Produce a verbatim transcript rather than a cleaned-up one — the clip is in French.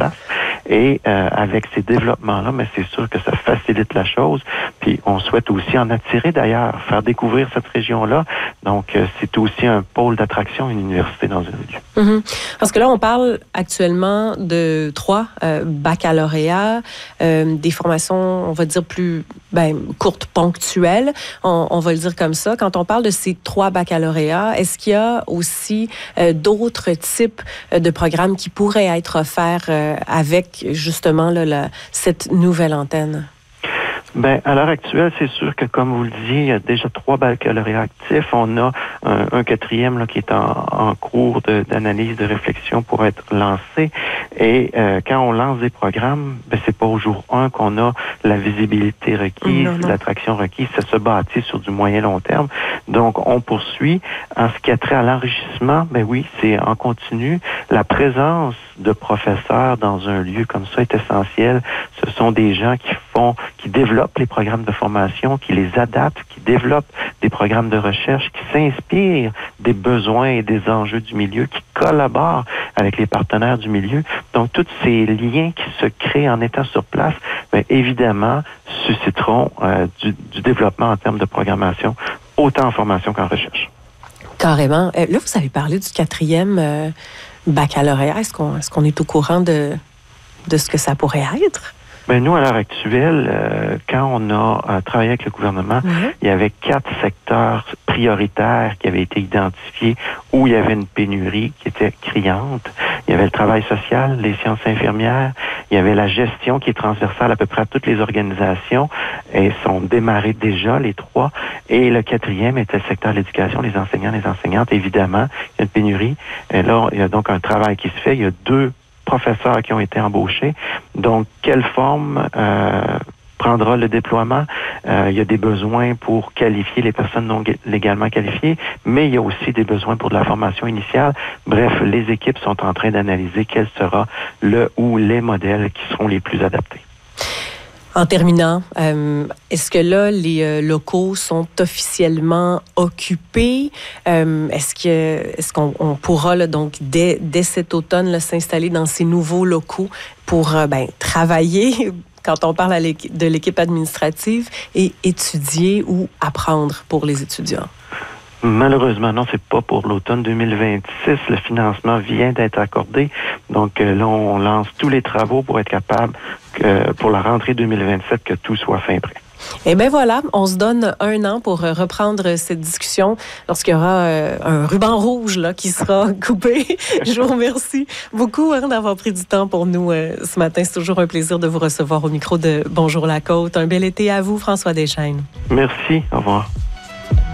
place. Et euh, avec ces développements-là, mais c'est sûr que ça facilite la chose. Puis on souhaite aussi en attirer d'ailleurs, faire découvrir cette région-là. Donc euh, c'est aussi un pôle d'attraction, une université dans un lieu. Mm-hmm. Parce que là, on parle actuellement de trois euh, baccalauréats, euh, des formations, on va dire plus ben, courtes, ponctuelles. On, on va le dire comme ça. Quand on parle de ces trois baccalauréats, est-ce qu'il y a aussi euh, d'autres types de programmes qui pourraient être offerts euh, avec justement là, la, cette nouvelle antenne? Ben, à l'heure actuelle, c'est sûr que, comme vous le disiez, il y a déjà trois baccalauréats actifs. On a un, un quatrième là, qui est en, en cours de, d'analyse, de réflexion pour être lancé. Et euh, quand on lance des programmes, ben, c'est pas au jour un qu'on a la visibilité requise, non, non. l'attraction requise. Ça se bâtit sur du moyen long terme. Donc, on poursuit. En ce qui a trait à l'enrichissement, ben oui, c'est en continu. La présence de professeurs dans un lieu comme ça est essentielle. Ce sont des gens qui font, qui développent les programmes de formation, qui les adaptent, qui développent des programmes de recherche, qui s'inspirent des besoins et des enjeux du milieu, qui collaborent avec les partenaires du milieu. Donc, tous ces liens qui se créent en étant sur place, bien, évidemment, susciteront euh, du, du développement en termes de programmation, autant en formation qu'en recherche. Carrément. Euh, là, vous avez parlé du quatrième euh, baccalauréat. Est-ce qu'on, est-ce qu'on est au courant de, de ce que ça pourrait être? Ben nous, à l'heure actuelle, euh, quand on a euh, travaillé avec le gouvernement, mm-hmm. il y avait quatre secteurs prioritaires qui avaient été identifiés où il y avait une pénurie qui était criante. Il y avait le travail social, les sciences infirmières, il y avait la gestion qui est transversale à peu près à toutes les organisations et sont démarrées déjà, les trois. Et le quatrième était le secteur de l'éducation, les enseignants, les enseignantes. Évidemment, il y a une pénurie. Et là, il y a donc un travail qui se fait. Il y a deux professeurs qui ont été embauchés. Donc, quelle forme euh, prendra le déploiement? Euh, il y a des besoins pour qualifier les personnes non légalement qualifiées, mais il y a aussi des besoins pour de la formation initiale. Bref, les équipes sont en train d'analyser quel sera le ou les modèles qui seront les plus adaptés. En terminant, euh, est-ce que là, les euh, locaux sont officiellement occupés? Euh, est-ce que est-ce qu'on on pourra là, donc dès, dès cet automne là, s'installer dans ces nouveaux locaux pour euh, ben, travailler quand on parle à l'équipe, de l'équipe administrative et étudier ou apprendre pour les étudiants? Malheureusement, non, c'est pas pour l'automne deux mille vingt-six. Le financement vient d'être accordé. Donc euh, là, on lance tous les travaux pour être capable, que, pour la rentrée deux mille vingt-sept, que tout soit fin prêt. Eh bien voilà, on se donne un an pour reprendre cette discussion lorsqu'il y aura euh, un ruban rouge là, qui sera coupé. Je vous remercie beaucoup hein, d'avoir pris du temps pour nous euh, ce matin. C'est toujours un plaisir de vous recevoir au micro de Bonjour la Côte. Un bel été à vous, François Deschênes. Merci, au revoir.